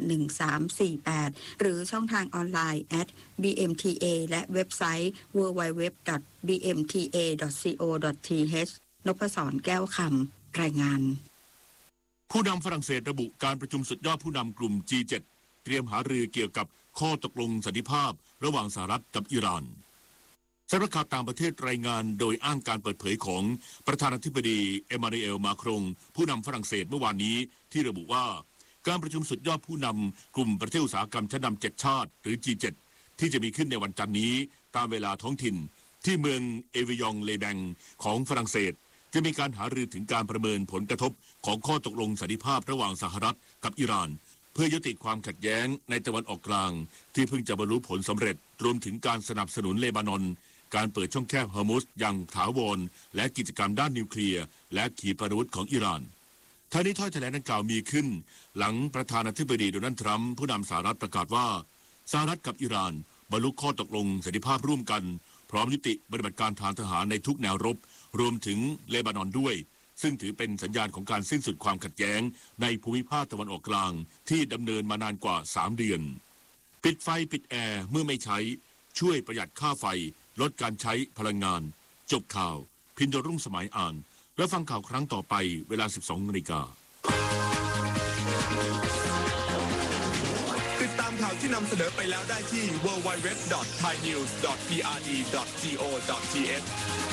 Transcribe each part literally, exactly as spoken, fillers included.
หนึ่งสามสี่แปดหรือช่องทางออนไลน์ แอท บี เอ็ม ที เอ และเว็บไซต์ ดับเบิลยู ดับเบิลยู ดับเบิลยู ดอท บี เอ็ม ที เอ ดอท ซี โอ ดอท ที เอช นพศรแก้วคำรายงานผู้นำฝรั่งเศสระบุการประชุมสุดยอดผู้นำกลุ่ม จี เจ็ด เตรียมหารือเกี่ยวกับข้อตกลงสันติภาพระหว่างสหรัฐกับอิหร่านสำนักข่าวต่างประเทศรายงานโดยอ้างการเปิดเผยของประธานาธิบดีเอมานูเอลมาครงผู้นำฝรั่งเศสเมื่อวานนี้ที่ระบุว่าการประชุมสุดยอดผู้นำกลุ่มประเทศอุตสาหกรรมชั้นนำเจ็ดชาติหรือ จี เจ็ด ที่จะมีขึ้นในวันจันทร์นี้ตามเวลาท้องถิ่นที่เมืองเอวิยองเลแบงของฝรั่งเศสจะมีการหารือถึงการประเมินผลกระทบของข้อตกลงสันติภาพระหว่างสหรัฐกับอิหร่านเพื่อยุติความขัดแย้งในตะวันออกกลางที่เพิ่งจะบรรลุผลสำเร็จรวมถึงการสนับสนุนเลบานอนการเปิดช่องแคบฮอร์มุซอย่างถาวรและกิจกรรมด้านนิวเคลียร์และขีปนาวุธของอิหร่านท่านี้ถ้อยแถลงดังกล่าวมีขึ้นหลังประธานาธิบดีโดนัลด์ทรัมป์ผู้นำสหรัฐประกาศว่าสหรัฐกับอิหร่านบรรลุข้อตกลงสันติภาพร่วมกันพร้อมยุติปฏิบัติการทางทหารในทุกแนวรบรวมถึงเลบานอนด้วยซึ่งถือเป็นสัญญาณของการสิ้นสุดความขัดแย้งในภูมิภาคตะวันออกกลางที่ดำเนินมานานกว่าสามเดือนปิดไฟปิดแอร์เมื่อไม่ใช้ช่วยประหยัดค่าไฟลดการใช้พลังงานจบข่าวพินโดรุ่งสมัยอ่านและฟังข่าวครั้งต่อไปเวลา สิบสองนาฬิกาติดตามข่าวที่นำเสนอไปแล้วได้ที่ ดับเบิลยู ดับเบิลยู ดับเบิลยู ดอท ไทยนิวส์ ดอท พี อาร์ ดี ดอท ซี โอ ดอท ที เอช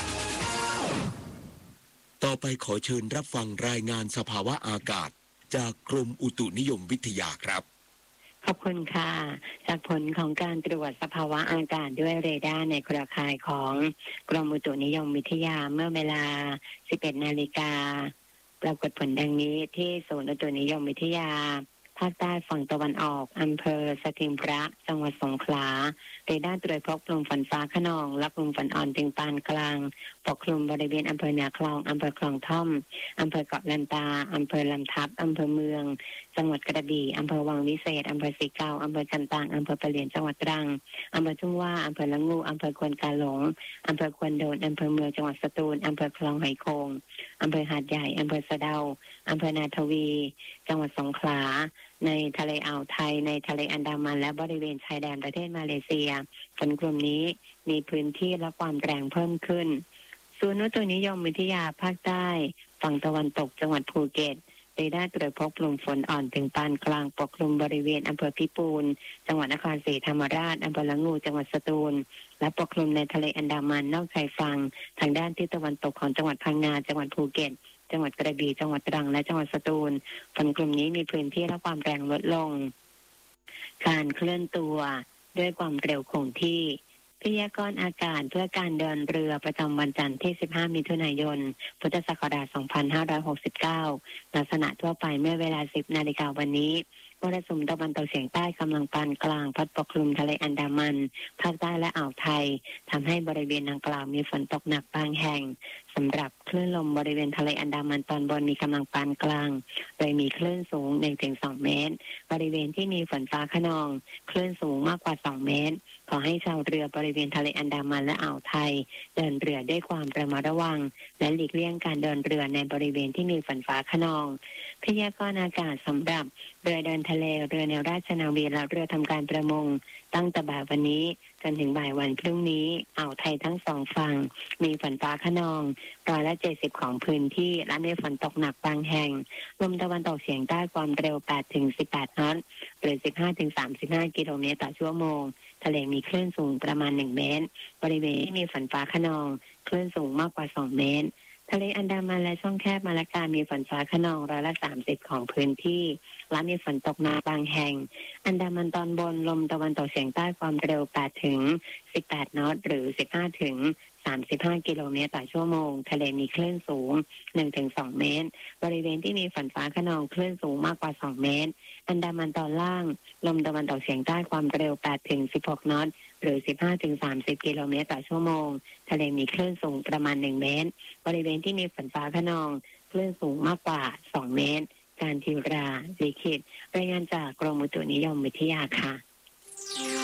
ต่อไปขอเชิญรับฟังรายงานสภาวะอากาศจากกรมอุตุนิยมวิทยาครับขอบคุณค่ะจากผลของการตรวจสภาวะอากาศด้วยเรดาร์ในเครือข่ายของกรมอุตุนิยมวิทยาเมื่อเวลา สิบเอ็ดนาฬิกาปรากฏผลดังนี้ที่ศูนย์อุตุนิยมวิทยาภาคใต้ฝั่งตะวันออกอำเภอสถิงพระจังหวัดสงขลาเรดาร์ตรวจพบกลุ่มฝนฟ้าคะนองและกลุ่มฝนอ่อนถึงปานกลางปกคลุมบริเวณอำเภอเหนือคลองอำเภอคลองท่อมอำเภอเกาะลันตาอำเภอลำทับอำเภอเมืองจังหวัดกระบี่อำเภอวังวิเศษอำเภอสีเกาอำเภอกันตางอำเภอปะเหลียนจังหวัดตรังอำเภอทุ่งว่าอำเภอละงูอำเภอควนกาหลงอำเภอควนโดนอำเภอเมืองจังหวัดสตูลอำเภอคลองไหโคงอำเภอหาดใหญ่อำเภอสะเดาอำเภอนาทวีจังหวัดสงขลาในทะเลอ่าวไทยในทะเลอันดามันและบริเวณชายแดนประเทศมาเลเซียฝนกลุ่มนี้มีพื้นที่และความแรงเพิ่มขึ้นศูนย์อุตุนิยมวิทยาภาคใต้ฝั่งตะวันตกจังหวัดภูเก็ตเรดาร์ตรวจพบกลุ่มฝนอ่อนถึงปานกลางปกคลุมบริเวณอำเภอพิปูนจังหวัดนครศรีธรรมราชอำเภอละงูจังหวัดสตูลและปกคลุมในทะเลอันดามันนอกชายฝั่งทางด้านทิศตะวันตกของจังหวัดพังงาจังหวัดภูเก็ตจังหวัดกระบี่จังหวัดตรังและจังหวัดสตูลฝนกลุ่มนี้มีพื้นที่และความแรงลดลงการเคลื่อนตัวด้วยความเร็วคงที่พยากรณ์อากาศเพื่อการเดินเรือประจำวันจันทร์ที่สิบห้ามิถุนายนพุทธศักราชสองพันห้าร้อยหกสิบเก้าลักษณะทั่วไปเมื่อเวลา สิบนาฬิกาวันนี้มรสุมตะวันตกเฉียงใต้กำลังปานกลางพัดปกคลุมทะเลอันดามันภาคใต้และอ่าวไทยทำให้บริเวณดังกล่าวมีฝนตกหนักบางแห่งสำหรับคลื่นลมบริเวณทะเลอันดามันตอนบนมีกำลังปานกลางโดยมีคลื่นสูง หนึ่งถึงสอง เมตรบริเวณที่มีฝนฟ้าคะนองคลื่นสูงมากกว่าสองเมตรขอให้ชาวเรือบริเวณทะเลอันดามันและอ่าวไทยเดินเรือด้วยความระมัดระวังและหลีกเลี่ยงการเดินเรือในบริเวณที่มีฝนฟ้าคะนองพยากรณ์อากาศสำหรับเรือเดินทะเลเรือแนวราชนาวีและเรือทำการประมงตั้งแต่บ่ายวันนี้จนถึงบ่ายวันพรุ่งนี้อ่าวไทยทั้งสองฝั่งมีฝนฟ้าคะนองร้อยละเจ็ดสิบของพื้นที่และมีฝนตกหนักบางแห่งลมตะวันตกเฉียงใต้ความเร็วแปดถึงสิบแปดนอตหรือ สิบห้าถึงสามสิบห้า กิโลเมตรต่อชั่วโมงทะเลมีคลื่นสูงประมาณหนึ่งเมตรบริเวณที่มีฝนฟ้าคะนองคลื่นสูงมากกว่าสองเมตรทะเลอันดามันและช่องแคบมาลากามีฝนฟ้าคะนองร้อยละสามสิบของพื้นที่และมีฝนตกหนักบางแห่งอันดามันตอนบนลมตะวันตกเฉียงใต้ความเร็วแปดถึงสิบแปดนอตหรือ สิบห้าถึงสามสิบห้า กิโลเมตรต่อชั่วโมงทะเลมีคลื่นสูง หนึ่งถึงสอง เมตรบริเวณที่มีฝนฟ้าคะนองคลื่นสูงมากกว่าสองเมตรอันดามันตอนล่างลมตะวันตกเฉียงใต้ความเร็วแปดถึงสิบหกนอตหรือ สิบห้าถึงสามสิบ กิโลเมตรต่อชั่วโมงทะเลมีคลื่นสูงประมาณหนึ่งเมตรบริเวณที่มีฝนฟ้าคะนองคลื่นสูงมากกว่าสองเมตรการทิวราลิขิตรายงานจากกรมอุตุนิยมวิทยาค่ะ